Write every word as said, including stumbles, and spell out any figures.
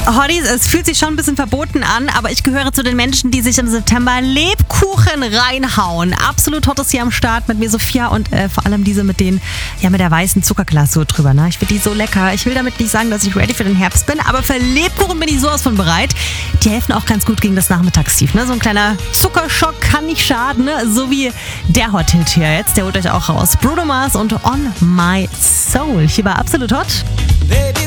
Hotties, es fühlt sich schon ein bisschen verboten an, aber ich gehöre zu den Menschen, die sich im September Lebkuchen reinhauen. Absolut Hotties hier am Start mit mir, Sophia, und äh, vor allem diese mit den, ja, mit der weißen Zuckerglasur drüber. Ne? Ich finde die so lecker. Ich will damit nicht sagen, dass ich ready für den Herbst bin, aber für Lebkuchen bin ich sowas von bereit. Die helfen auch ganz gut gegen das Nachmittagstief. Ne? So ein kleiner Zuckerschock kann nicht schaden, ne? So wie der Hot-Hit hier jetzt. Der holt euch auch raus. Bruno Mars und On My Soul. Hier war Absolut Hot.